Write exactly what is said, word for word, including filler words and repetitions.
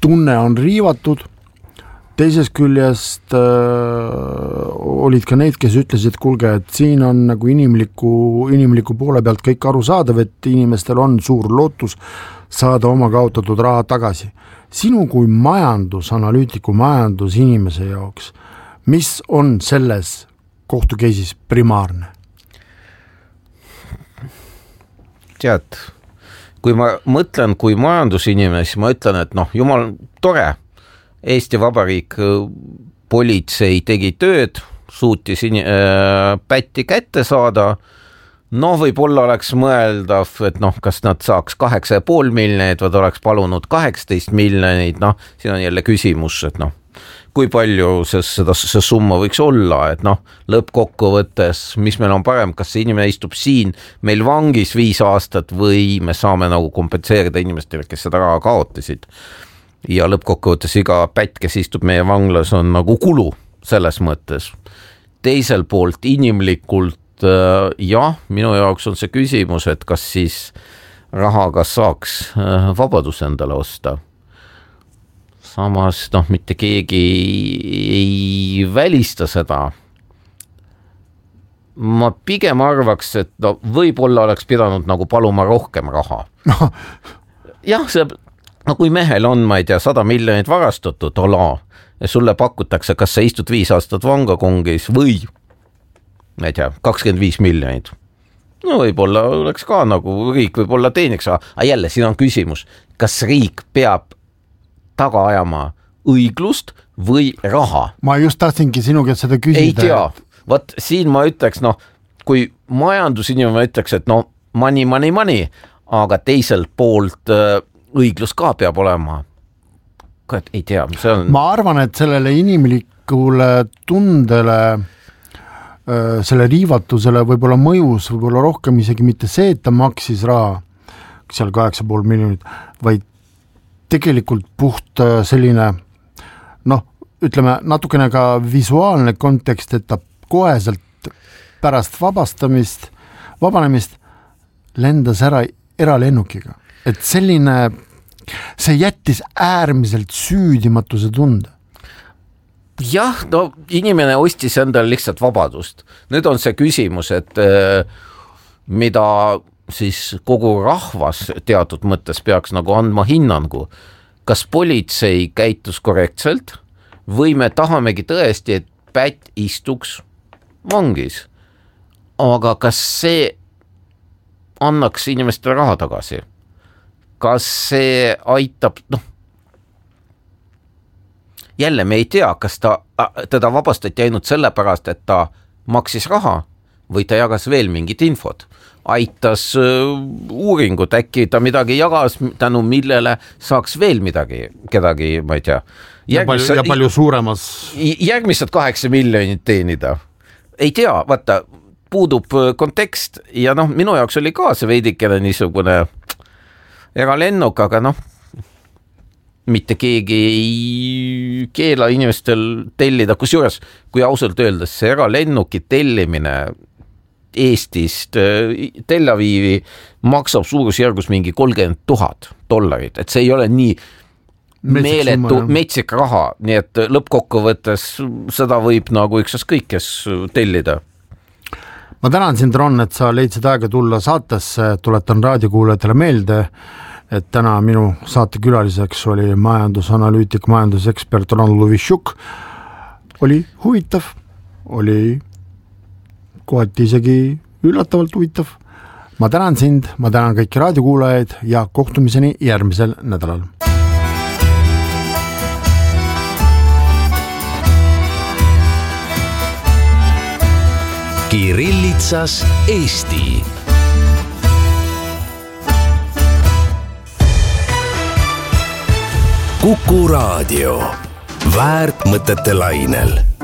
tunne on riivatud, teisest küljest äh, olid ka neid, kes ütlesid, kuulge, et siin on nagu inimliku, inimliku poole pealt kõik aru saadav, et inimestel on suur lootus saada oma kaotatud raha tagasi. Sinu kui majandusanalüütiku, majandusinimese jaoks, mis on selles kohtukeisis primaarne? Tead, kui ma mõtlen kui majandusinimene, siis ma ütlen, et noh, jumal tore, Eesti Vabariik politsei tegi tööd, suutis in- äh, pätti kätte saada, no võib-olla oleks mõeldav, et noh, kas nad saaks kaheksa ja pool miljonit või oleks palunud kaheksateist miljonit, noh, siin on jälle küsimus, et noh, kui palju see, seda, see summa võiks olla, et noh, lõppkokkuvõttes, mis meil on parem, kas see inimene istub siin meil vangis viis aastat või me saame nagu kompenseerida inimestele, kes seda raha kaotasid. Ja lõppkokkuvõttes iga pätt, kes istub meie vanglas, on nagu kulu selles mõttes. Teisel poolt inimlikult, äh, jah, minu jaoks on see küsimus, et kas siis rahaga saaks äh, vabadus endale osta. Samas, noh, mitte keegi ei välista seda. Ma pigem arvaks, et no, võib-olla oleks pidanud nagu paluma rohkem raha. jah, see no kui mehel on, ma ei tea, sada miljonit varastatud ala ja sulle pakutakse, kas sa istud viis aastat vangakongis või, ma ei tea, kakskümmend viis miljonit. No võib-olla oleks ka nagu riik võib-olla teeniks, aga jälle siin on küsimus, kas riik peab taga ajama õiglust või raha? Ma just tahtsingi sinu käest seda küsida. Ei tea, võt siin ma ütleks, noh, kui majandusinimene ütleks, et no money, money, money, aga teiselt poolt õiglus ka peab olema. Ei tea, see on... Ma arvan, et sellele inimlikule tundele, selle riivatusele võib-olla mõjus, võib-olla rohkem isegi mitte see, et ta maksis raha, seal kaheksa pool miljonit, vaid tegelikult puht selline, noh, ütleme natukene ka visuaalne kontekst, et ta koheselt pärast vabastamist, vabanemist lendas ära eralennukiga. Et selline, see jättis äärmiselt süüdimatuse tunde. Jah, no inimene ostis endale lihtsalt vabadust. Nüüd on see küsimus, et mida siis kogu rahvas teatud mõttes peaks nagu andma hinnangu. Kas politsei käitus korrektselt või me tahamegi tõesti, et pätt istuks vangis? Aga kas see annaks inimestele raha tagasi? Kas see aitab, noh, jälle me ei tea, kas ta, teda vabastati ainult sellepärast, et ta maksis raha või ta jagas veel mingit infot. Aitas uh, uuringut, äkki ta midagi jagas, tänu millele saaks veel midagi, kedagi, ma ei tea. Järgmised, ja palju, ja palju suuremas... Järgmised kaheksa miljonit teenida. Ei tea, vaata, puudub kontekst ja noh, minu jaoks oli ka see veidikene niisugune eralennuk, aga noh, mitte keegi ei keela inimestel tellida, kusjuures, kui ausalt öeldes see eralennuki tellimine Eestist Tel Avivi maksab suurusjärgus mingi kolmkümmend tuhat dollarit, et see ei ole nii meeletu, metsik raha, nii et lõppkokkuvõttes seda võib nagu ükskõik kõik, kes tellida. Ma tänan sind, Ron, et sa leidsid aega tulla saatesse, tuletan raadiokuulajatele meelde, et täna minu saate külaliseks oli majandusanalüütik, majandusekspert Ron Luvishuk. Oli huvitav, oli kohati isegi üllatavalt huvitav. Ma tänan sind, ma tänan kõiki raadiokuulajaid ja kohtumiseni järgmisel nädalal. Kirillitsas Eesti. Kuku Raadio. Väärt mõtete lainel.